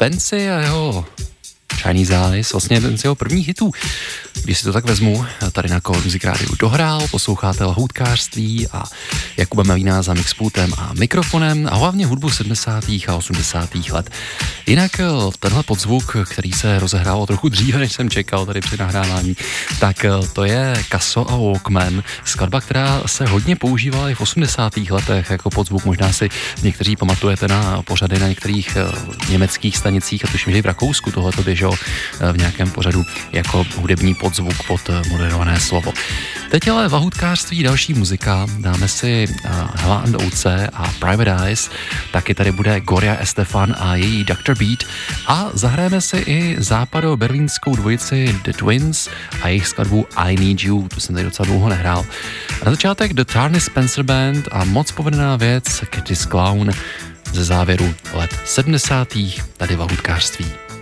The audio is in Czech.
Fancy a jeho Chinese Eyes, vlastně jeden z jeho prvních hitů. Když si to tak vezmu, tady na Core Music Rádiu dohrál, posloucháte lahůdkářství a Jakuba Melína za mixpultem a mikrofonem a hlavně hudbu 70. a 80. let. Jinak tenhle podzvuk, který se rozehrál trochu dříve, než jsem čekal tady při nahrávání, tak to je Casso a Walkman, skladba, která se hodně používala i v 80. letech jako podzvuk. Možná si někteří pamatujete na pořady na některých německých stanicích a tuším, že i v Rakousku tohle to běželo v nějakém pořadu jako hudební podzvuk pod moderované slovo. Teď ale v lahůdkářství další muzika, dáme si Hella and Ouce a Private Eyes, taky tady bude Gloria Estefan a její Dr. Beat a zahrajeme si i západo-berlínskou dvojici The Twins a jejich skladbu I Need You, tu jsem tady docela dlouho nehrál. A na začátek The Tarny Spencer Band a moc povedená věc Cathy's Clown ze závěru let 70. tady v lahůdkářství.